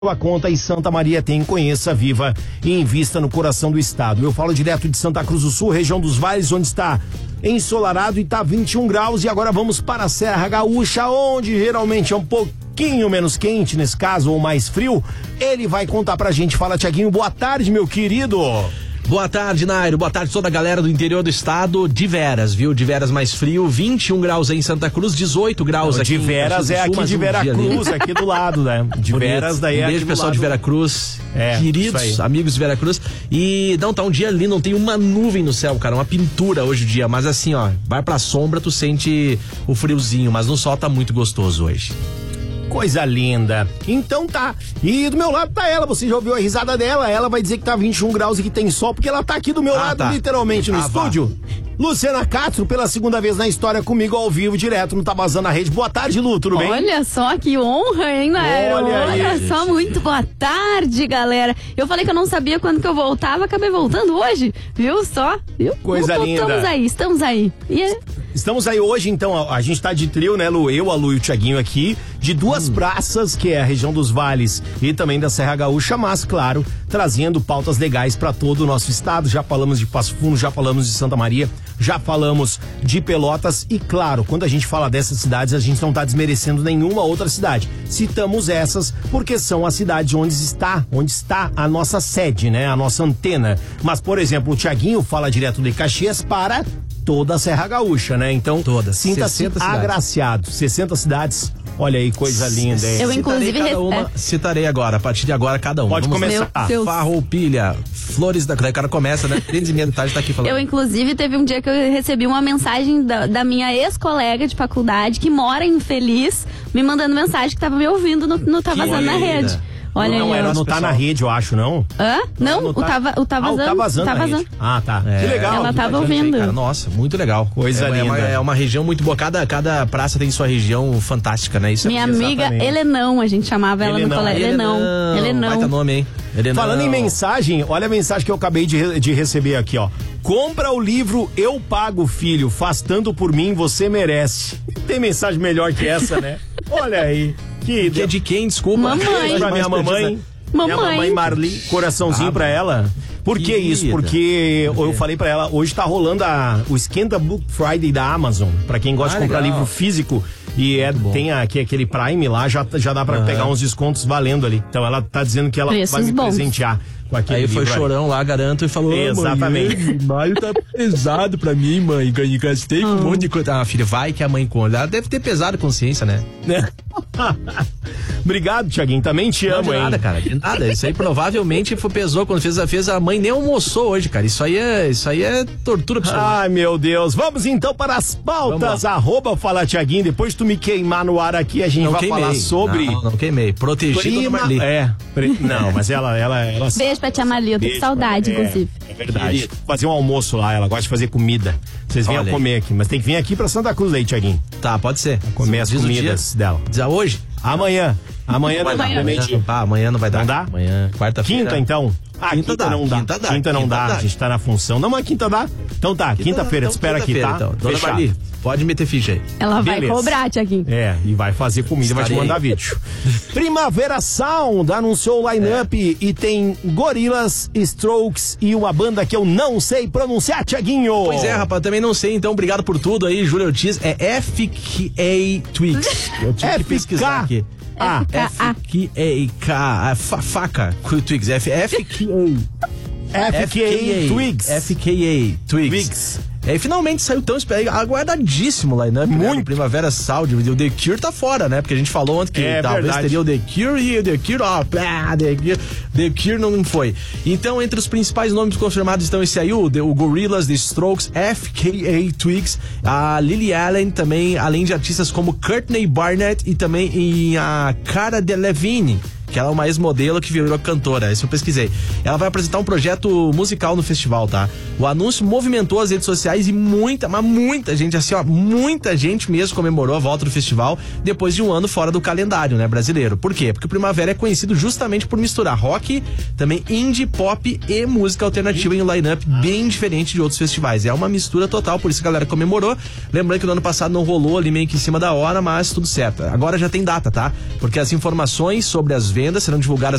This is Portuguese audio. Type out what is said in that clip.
A conta em Santa Maria tem, conheça, viva e invista no coração do estado. Eu falo direto de Santa Cruz do Sul, região dos Vales, onde está ensolarado e está 21 graus. E agora vamos para a Serra Gaúcha, onde geralmente é um pouquinho menos quente, nesse caso, ou mais frio. Ele vai contar pra gente. Fala, Tiaguinho, boa tarde, meu querido. Boa tarde, Nairo. Boa tarde toda a galera do interior do estado. De veras, viu? De veras mais frio, 21 graus aí em Santa Cruz, 18 graus aqui. De veras é aqui de Veracruz, aqui do lado, né? De veras daí é aqui. Beijo pessoal de Veracruz, queridos amigos de Veracruz. E não, tá um dia lindo, não tem uma nuvem no céu, cara, uma pintura hoje o dia, mas assim, ó, vai pra sombra, tu sente o friozinho, mas no sol tá muito gostoso hoje. Coisa linda. Então tá. E do meu lado tá ela. Você já ouviu a risada dela? Ela vai dizer que tá 21 graus e que tem sol, porque ela tá aqui do meu lado, literalmente, no estúdio. Luciana Castro, pela segunda vez na história, comigo ao vivo, direto no Tá Vazando a Rede. Boa tarde, Lu, tudo bem? Olha só que honra, hein, Nairo? Olha só, muito boa tarde, galera. Eu falei que eu não sabia quando que eu voltava, acabei voltando hoje, viu só? Viu? Coisa linda. Estamos aí. Estamos aí hoje, então, a gente tá de trio, né, Lu? Eu, a Lu e o Tiaguinho aqui, de duas praças, que é a região dos Vales e também da Serra Gaúcha, mas, claro, trazendo pautas legais pra todo o nosso estado. Já falamos de Passo Fundo, já falamos de Santa Maria, já falamos de Pelotas e, claro, quando a gente fala dessas cidades, a gente não tá desmerecendo nenhuma outra cidade. Citamos essas porque são as cidades onde está a nossa sede, né, a nossa antena. Mas, por exemplo, o Tiaguinho fala direto de Caxias para toda a Serra Gaúcha, né? Então, sinta-se agraciado. 60 cidades. Olha aí, coisa linda, hein? Eu, inclusive, citarei agora, a partir de agora, cada um. Pode começar. Farroupilha, Flores da... O cara começa, né? 3h30 da tarde tá aqui falando. Eu, inclusive, teve um dia que eu recebi uma mensagem da minha ex-colega de faculdade, que mora em Feliz, me mandando mensagem que tava me ouvindo no Tá Vazando na Rede. Olha não, ela não tá na rede, eu acho, não? Hã? Não, o Tá Vazando. Tá vazando. Ah, tá. Que legal. Ela tava ouvindo. Cara, nossa, muito legal. Coisa linda. É uma região muito boa. Cada praça tem sua região fantástica, né? Isso minha amiga Helenão, a gente chamava ela no colégio. Helenão. Baita nome, hein? Helenão. Falando em mensagem, olha a mensagem que eu acabei de receber aqui, ó. Compra o livro Eu Pago, Filho. Faz tanto por mim, você merece. Tem mensagem melhor que essa, né? Olha aí. Que é de quem? Desculpa. Mamãe. Pra minha mamãe. Minha mamãe Marli. Coraçãozinho pra ela. Por que isso? Porque eu falei pra ela, hoje tá rolando o Esquenta Book Friday da Amazon. Pra quem gosta de comprar livro físico. E tem aqui aquele Prime lá, já dá pra pegar uns descontos valendo ali. Então ela tá dizendo que ela vai me presentear com aquele livro. Aí foi chorão lá, garanto, e falou: exatamente. Maio tá pesado pra mim, mãe. Gastei um monte de coisa. Ah, filha, vai que a mãe conta. Ela deve ter pesado consciência, né? Obrigado, Tiaguinho. Também te amo, hein? De nada, cara. De nada. Isso aí provavelmente pesou quando fez a mãe, nem almoçou hoje, cara. Isso aí é tortura absoluta. Ai, meu Deus. Vamos então para as pautas. @Fala Tiaguinho. Depois tu me queimar no ar aqui, a gente vai falar sobre. Não queimei. Protegido do Marli. Não, mas ela Beijo pra tia Marli, eu tô com saudade, inclusive. É verdade. Fazer um almoço lá, ela gosta de fazer comida. Vocês venham comer aqui, mas tem que vir aqui pra Santa Cruz aí, Tiaguinho. Tá, pode ser. Comer as comidas dela. Já hoje? Amanhã não vai dar. Amanhã não vai dar. Não dá? Amanhã, quarta-feira. Quinta, então? Quinta não dá. Quinta não dá. A gente tá na função. Não, mas quinta dá. Então tá, quinta-feira, te espera aqui, tá? Então. Dona Marli, pode meter ficha aí. Ela vai cobrar, Tiaguinho. E vai fazer comida, vai te mandar vídeo. Primavera Sound anunciou o line-up e tem Gorillaz, Strokes e uma banda que eu não sei pronunciar, Tiaguinho. Pois é, rapaz, também não sei, então obrigado por tudo aí, Júlio Ortiz. É FKA Twigs. Eu tive que pesquisar aqui. FKA faca Twigs. FKA Twigs. Finalmente saiu tão aguardadíssimo o line-up, muito, né? Primavera Sound. O The Cure tá fora, né? Porque a gente falou ontem que talvez teria o The Cure e o The Cure, The Cure não foi. Então, entre os principais nomes confirmados estão esse aí, o Gorillaz, The Strokes, FKA Twigs, a Lily Allen também, além de artistas como Courtney Barnett e também a Cara Delevingne, que ela é uma ex-modelo que virou cantora, isso eu pesquisei. Ela vai apresentar um projeto musical no festival, tá? O anúncio movimentou as redes sociais e muita gente, assim, ó, muita gente mesmo comemorou a volta do festival depois de um ano fora do calendário, né, brasileiro. Por quê? Porque o Primavera é conhecido justamente por misturar rock, também indie, pop e música alternativa em um line-up bem diferente de outros festivais. É uma mistura total, por isso a galera comemorou. Lembrando que no ano passado não rolou ali meio que em cima da hora, mas tudo certo. Agora já tem data, tá? Porque as informações sobre as vendas venda, serão divulgadas